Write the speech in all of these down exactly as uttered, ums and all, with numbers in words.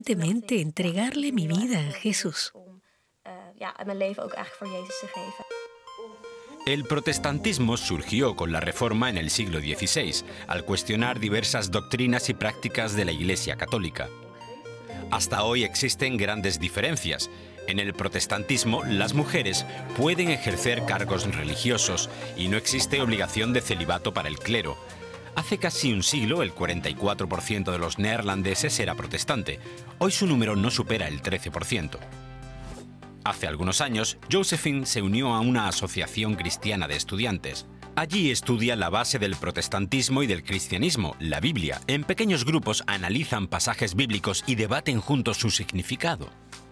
Evidentemente, entregarle mi vida a Jesús. El protestantismo surgió con la Reforma en el siglo dieciséis, al cuestionar diversas doctrinas y prácticas de la Iglesia católica. Hasta hoy existen grandes diferencias. En el protestantismo, las mujeres pueden ejercer cargos religiosos y no existe obligación de celibato para el clero. Hace casi un siglo, el cuarenta y cuatro por ciento de los neerlandeses era protestante. Hoy su número no supera el trece por ciento. Hace algunos años, Josephine se unió a una asociación cristiana de estudiantes. Allí estudia la base del protestantismo y del cristianismo, la Biblia. En pequeños grupos analizan pasajes bíblicos y debaten juntos su significado.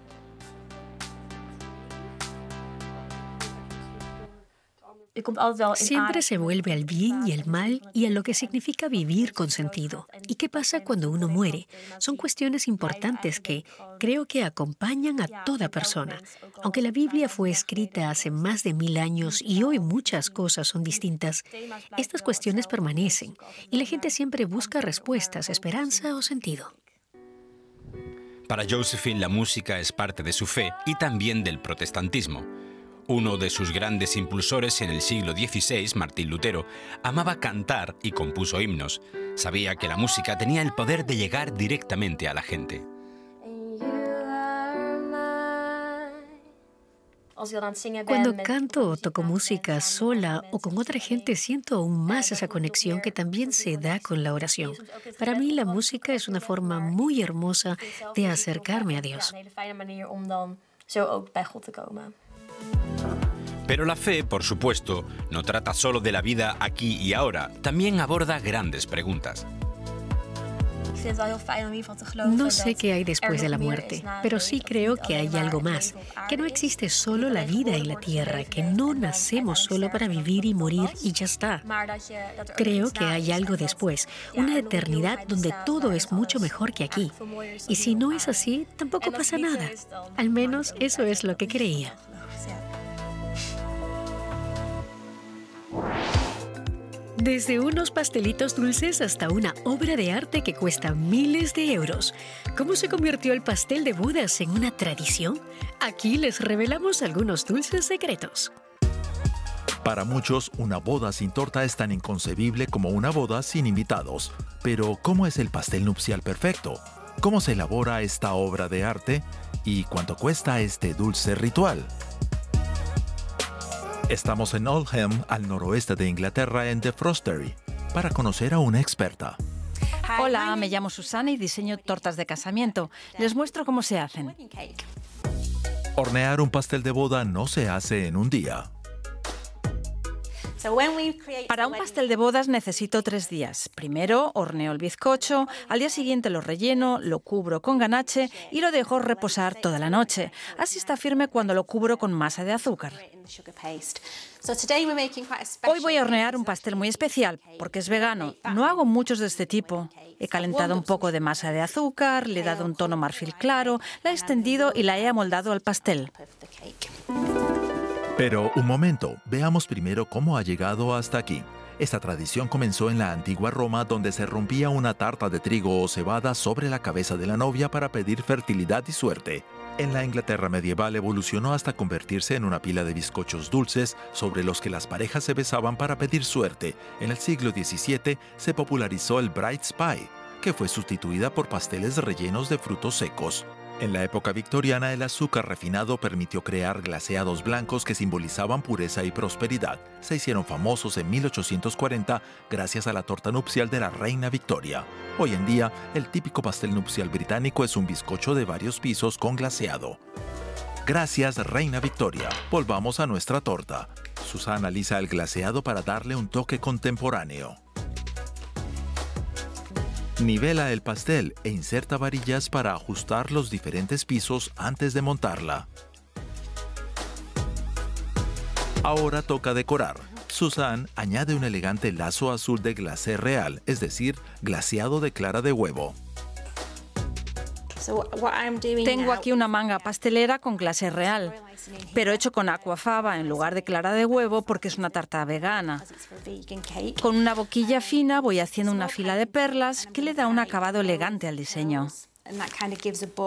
Siempre se vuelve al bien y el mal y a lo que significa vivir con sentido. ¿Y qué pasa cuando uno muere? Son cuestiones importantes que creo que acompañan a toda persona. Aunque la Biblia fue escrita hace más de mil años y hoy muchas cosas son distintas, estas cuestiones permanecen y la gente siempre busca respuestas, esperanza o sentido. Para Josephine, la música es parte de su fe y también del protestantismo. Uno de sus grandes impulsores en el siglo dieciséis, Martín Lutero, amaba cantar y compuso himnos. Sabía que la música tenía el poder de llegar directamente a la gente. Cuando canto o toco música sola o con otra gente, siento aún más esa conexión que también se da con la oración. Para mí, la música es una forma muy hermosa de acercarme a Dios. Pero la fe, por supuesto, no trata solo de la vida aquí y ahora, también aborda grandes preguntas. No sé qué hay después de la muerte, pero sí creo que hay algo más, que no existe solo la vida en la tierra, que no nacemos solo para vivir y morir y ya está. Creo que hay algo después, una eternidad donde todo es mucho mejor que aquí. Y si no es así, tampoco pasa nada. Al menos eso es lo que creía. Desde unos pastelitos dulces hasta una obra de arte que cuesta miles de euros. ¿Cómo se convirtió el pastel de bodas en una tradición? Aquí les revelamos algunos dulces secretos. Para muchos, una boda sin torta es tan inconcebible como una boda sin invitados. Pero, ¿cómo es el pastel nupcial perfecto? ¿Cómo se elabora esta obra de arte? ¿Y cuánto cuesta este dulce ritual? Estamos en Oldham, al noroeste de Inglaterra, en The Frostery, para conocer a una experta. Hola, me llamo Susana y diseño tortas de casamiento. Les muestro cómo se hacen. Hornear un pastel de boda no se hace en un día. Para un pastel de bodas necesito tres días. Primero horneo el bizcocho, al día siguiente lo relleno, lo cubro con ganache y lo dejo reposar toda la noche. Así está firme cuando lo cubro con masa de azúcar. Hoy voy a hornear un pastel muy especial, porque es vegano. No hago muchos de este tipo. He calentado un poco de masa de azúcar, le he dado un tono marfil claro, la he extendido y la he amoldado al pastel. Pero un momento, veamos primero cómo ha llegado hasta aquí. Esta tradición comenzó en la antigua Roma, donde se rompía una tarta de trigo o cebada sobre la cabeza de la novia para pedir fertilidad y suerte. En la Inglaterra medieval evolucionó hasta convertirse en una pila de bizcochos dulces sobre los que las parejas se besaban para pedir suerte. En el siglo diecisiete se popularizó el Bride's Pie, que fue sustituida por pasteles rellenos de frutos secos. En la época victoriana, el azúcar refinado permitió crear glaseados blancos que simbolizaban pureza y prosperidad. Se hicieron famosos en mil ochocientos cuarenta gracias a la torta nupcial de la reina Victoria. Hoy en día, el típico pastel nupcial británico es un bizcocho de varios pisos con glaseado. Gracias, reina Victoria. Volvamos a nuestra torta. Susana analiza el glaseado para darle un toque contemporáneo. Nivela el pastel e inserta varillas para ajustar los diferentes pisos antes de montarla. Ahora toca decorar. Susan añade un elegante lazo azul de glacé real, es decir, glaseado de clara de huevo. Tengo aquí una manga pastelera con glacé real, pero hecho con aquafaba en lugar de clara de huevo porque es una tarta vegana. Con una boquilla fina voy haciendo una fila de perlas que le da un acabado elegante al diseño.